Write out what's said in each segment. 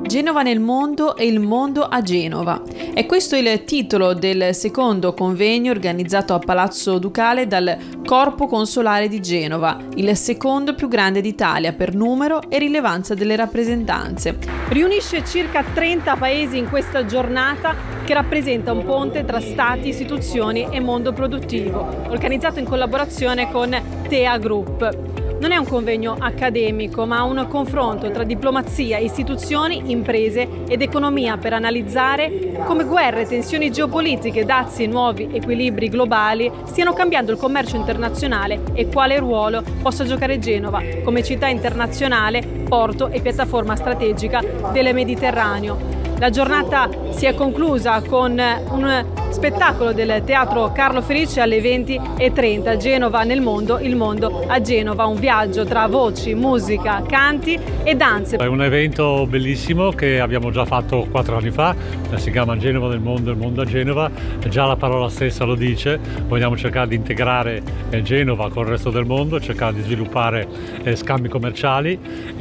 Genova nel mondo e il mondo a Genova. È questo il titolo del secondo convegno organizzato a Palazzo Ducale dal Corpo Consolare di Genova, il secondo più grande d'Italia per numero e rilevanza delle rappresentanze. Riunisce circa 30 paesi in questa giornata che rappresenta un ponte tra stati, istituzioni e mondo produttivo, organizzato in collaborazione con TEA Group. Non è un convegno accademico, ma un confronto tra diplomazia, istituzioni, imprese ed economia per analizzare come guerre, tensioni geopolitiche, dazi e nuovi equilibri globali stiano cambiando il commercio internazionale e quale ruolo possa giocare Genova come città internazionale, porto e piattaforma strategica del Mediterraneo. La giornata si è conclusa con un spettacolo del Teatro Carlo Felice alle 20:30. Genova nel mondo, il mondo a Genova, un viaggio tra voci, musica, canti e danze. È un evento bellissimo che abbiamo già fatto 4 anni fa, si chiama Genova nel mondo, il mondo a Genova, già la parola stessa lo dice, vogliamo cercare di integrare Genova con il resto del mondo, cercare di sviluppare scambi commerciali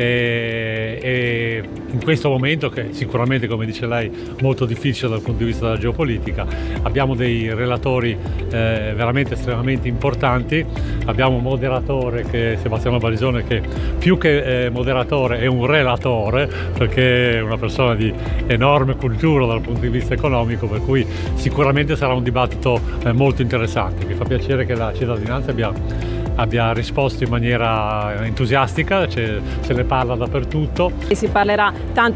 e in questo momento che sicuramente, come dice lei, molto difficile dal punto di vista della geopolitica, abbiamo dei relatori veramente estremamente importanti. Abbiamo un moderatore che è Sebastiano Barisone, che più che moderatore è un relatore, perché è una persona di enorme cultura dal punto di vista economico, per cui sicuramente sarà un dibattito molto interessante. Mi fa piacere che la cittadinanza abbia risposto in maniera entusiastica, se ne parla dappertutto. Si parlerà tanto